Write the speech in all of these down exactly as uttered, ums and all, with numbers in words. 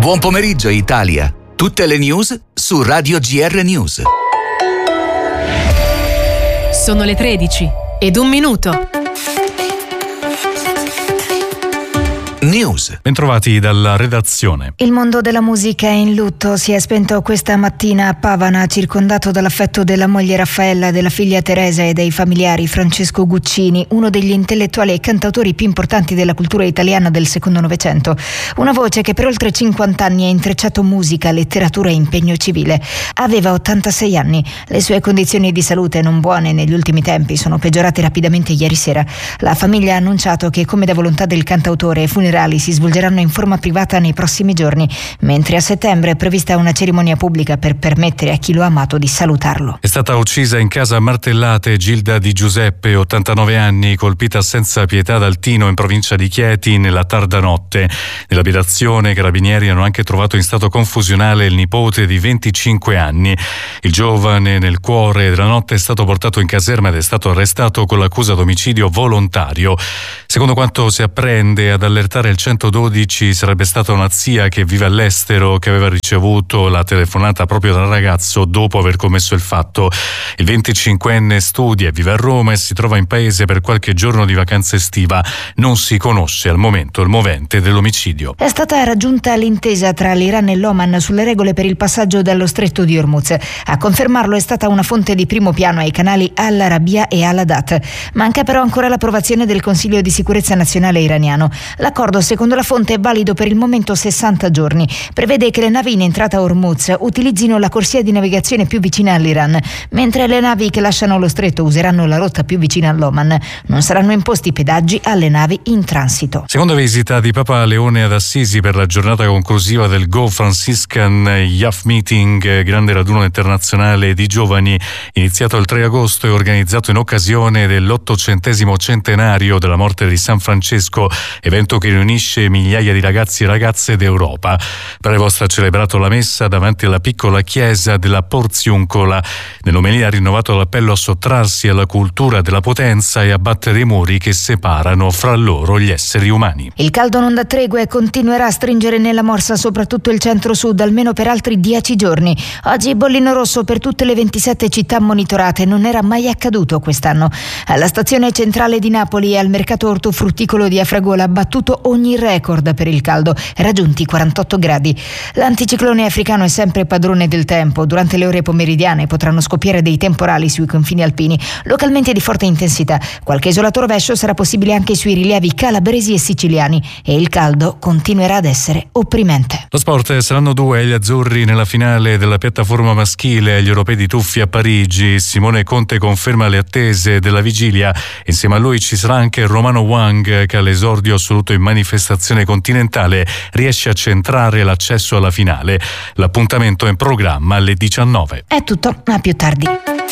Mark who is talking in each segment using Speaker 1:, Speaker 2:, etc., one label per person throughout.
Speaker 1: Buon pomeriggio Italia. Tutte le news su Radio G R News.
Speaker 2: Sono le tredici ed un minuto.
Speaker 1: News.
Speaker 3: Bentrovati dalla redazione.
Speaker 4: Il mondo della musica è in lutto. Si è spento questa mattina a Pavana, circondato dall'affetto della moglie Raffaella, della figlia Teresa e dei familiari Francesco Guccini, uno degli intellettuali e cantautori più importanti della cultura italiana del secondo Novecento. Una voce che per oltre cinquanta anni ha intrecciato musica, letteratura e impegno civile. Aveva ottantasei anni. Le sue condizioni di salute, non buone negli ultimi tempi, sono peggiorate rapidamente ieri sera. La famiglia ha annunciato che, come da volontà del cantautore, i funerali si svolgeranno in forma privata nei prossimi giorni, mentre a settembre è prevista una cerimonia pubblica per permettere a chi lo ha amato di salutarlo.
Speaker 3: È stata uccisa in casa a martellate Gilda Di Giuseppe, ottantanove anni, colpita senza pietà dal Tino in provincia di Chieti nella tarda notte. Nell'abitazione i carabinieri hanno anche trovato in stato confusionale il nipote di venticinque anni. Il giovane nel cuore della notte è stato portato in caserma ed è stato arrestato con l'accusa d'omicidio volontario. Secondo quanto si apprende, ad allertare il centododici sarebbe stata una zia che vive all'estero, che aveva ricevuto la telefonata proprio dal ragazzo dopo aver commesso il fatto. Il venticinquenne studia e vive a Roma e si trova in paese per qualche giorno di vacanza estiva. Non si conosce al momento il movente dell'omicidio.
Speaker 4: È stata raggiunta l'intesa tra l'Iran e l'Oman sulle regole per il passaggio dallo stretto di Hormuz. A confermarlo è stata una fonte di primo piano ai canali Al Arabiya e Al Adat. Manca però ancora l'approvazione del Consiglio di sicurezza nazionale iraniano. L'accordo, secondo la fonte, è valido per il momento sessanta giorni. Prevede che le navi in entrata a Hormuz utilizzino la corsia di navigazione più vicina all'Iran, mentre le navi che lasciano lo stretto useranno la rotta più vicina all'Oman. Non saranno imposti pedaggi alle navi in transito.
Speaker 3: Seconda visita di Papa Leone ad Assisi per la giornata conclusiva del Go Franciscan Youth Meeting, grande raduno internazionale di giovani, iniziato il tre agosto e organizzato in occasione dell'ottocentesimo centenario della morte di San Francesco, evento che riunisce migliaia di ragazzi e ragazze d'Europa. Prevost ha celebrato la messa davanti alla piccola chiesa della Porziuncola. Nell'omelia ha rinnovato l'appello a sottrarsi alla cultura della potenza e a battere i muri che separano fra loro gli esseri umani.
Speaker 4: Il caldo non dà tregua e continuerà a stringere nella morsa soprattutto il centro-sud almeno per altri dieci giorni. Oggi bollino rosso per tutte le ventisette città monitorate, non era mai accaduto quest'anno. Alla stazione centrale di Napoli e al mercato ortofrutticolo di Afragola ha battuto ogni record per il caldo, raggiunti quarantotto gradi. L'anticiclone africano è sempre padrone del tempo. Durante le ore pomeridiane potranno scoppiare dei temporali sui confini alpini, localmente di forte intensità. Qualche isolato rovescio sarà possibile anche sui rilievi calabresi e siciliani e il caldo continuerà ad essere opprimente.
Speaker 3: Lo sport: saranno due gli azzurri nella finale della piattaforma maschile agli europei di tuffi a Parigi. Simone Conte conferma le attese della vigilia. Insieme a lui ci sarà anche Romano Wang, che all'esordio assoluto in manifestazione continentale riesce a centrare l'accesso alla finale. L'appuntamento è in programma alle diciannove.
Speaker 4: È tutto, a più tardi.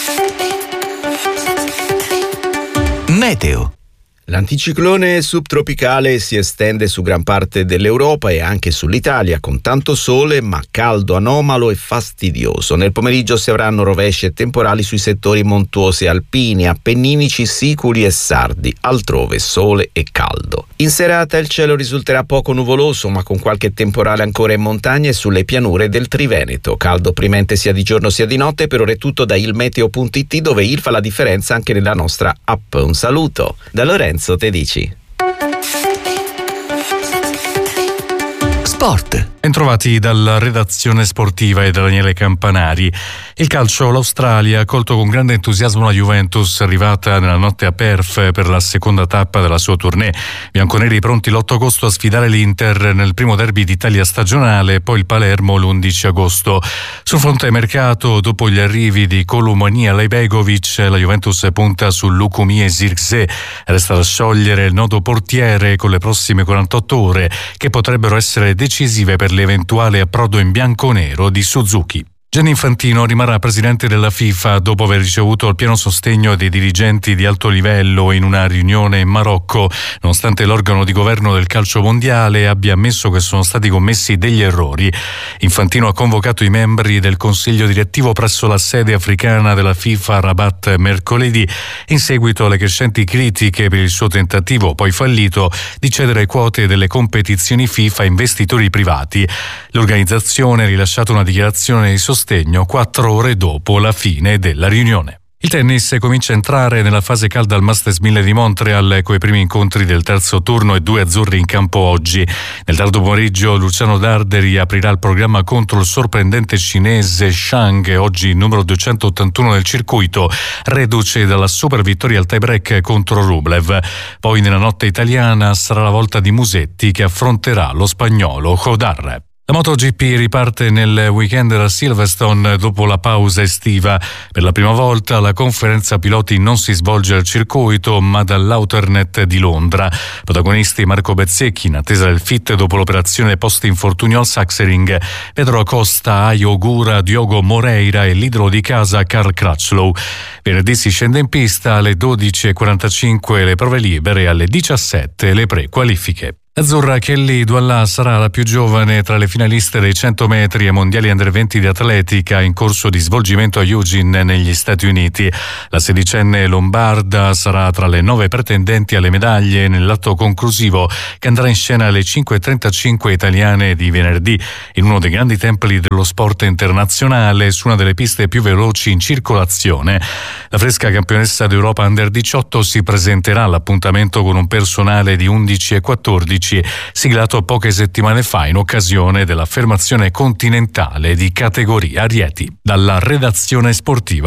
Speaker 1: Meteo.
Speaker 5: L'anticiclone subtropicale si estende su gran parte dell'Europa e anche sull'Italia, con tanto sole ma caldo anomalo e fastidioso. Nel pomeriggio si avranno rovesci e temporali sui settori montuosi alpini, appenninici, siculi e sardi, altrove sole e caldo. In serata il cielo risulterà poco nuvoloso, ma con qualche temporale ancora in montagna e sulle pianure del Triveneto. Caldo opprimente sia di giorno sia di notte. Per ora è tutto da ilmeteo punto it, dove il fa la differenza anche nella nostra app. Un saluto da Lorenzo Tedici.
Speaker 1: Sport.
Speaker 3: Bentrovati dalla redazione sportiva e da Daniele Campanari. Il calcio: l'Australia ha accolto con grande entusiasmo la Juventus, arrivata nella notte a Perth per la seconda tappa della sua tournée. Bianconeri pronti l'otto agosto a sfidare l'Inter nel primo derby d'Italia stagionale, poi il Palermo l'undici agosto. Sul fronte mercato, dopo gli arrivi di Kolumani e Leibegovic, la Juventus punta su Lukumi e Zirkzee. Resta da sciogliere il nodo portiere con le prossime quarantotto ore, che potrebbero essere decisive per l'eventuale approdo in bianconero di Suzuki. Gianni Infantino rimarrà presidente della FIFA dopo aver ricevuto il pieno sostegno dei dirigenti di alto livello in una riunione in Marocco, nonostante l'organo di governo del calcio mondiale abbia ammesso che sono stati commessi degli errori. Infantino ha convocato i membri del consiglio direttivo presso la sede africana della FIFA a Rabat mercoledì, in seguito alle crescenti critiche per il suo tentativo, poi fallito, di cedere quote delle competizioni FIFA a investitori privati. L'organizzazione ha rilasciato una dichiarazione di sostegno quattro ore dopo la fine della riunione. Il tennis comincia a entrare nella fase calda al Masters mille di Montreal coi primi incontri del terzo turno e due azzurri in campo oggi. Nel tardo pomeriggio Luciano Darderi aprirà il programma contro il sorprendente cinese Shang, oggi numero duecentottantuno del circuito, reduce dalla super vittoria al tie-break contro Rublev. Poi nella notte italiana sarà la volta di Musetti che affronterà lo spagnolo Hodar. La MotoGP riparte nel weekend da Silverstone dopo la pausa estiva. Per la prima volta la conferenza piloti non si svolge al circuito ma dall'Outernet di Londra. Protagonisti Marco Bezzecchi in attesa del fit dopo l'operazione post-infortunio al Sachsenring, Pedro Acosta, Ayo Ogura, Diogo Moreira e l'idolo di casa Carl Crutchlow. Venerdì si scende in pista alle dodici e quarantacinque le prove libere e alle diciassette le pre-qualifiche. L'azzurra Kelly Douala sarà la più giovane tra le finaliste dei cento metri ai mondiali under venti di atletica in corso di svolgimento a Eugene negli Stati Uniti. La sedicenne lombarda sarà tra le nove pretendenti alle medaglie nell'atto conclusivo che andrà in scena alle cinque e trentacinque italiane di venerdì in uno dei grandi templi dello sport internazionale su una delle piste più veloci in circolazione. La fresca campionessa d'Europa under diciotto si presenterà all'appuntamento con un personale di undici e quattordici siglato poche settimane fa in occasione dell'affermazione continentale di categoria Rieti. Dalla redazione sportiva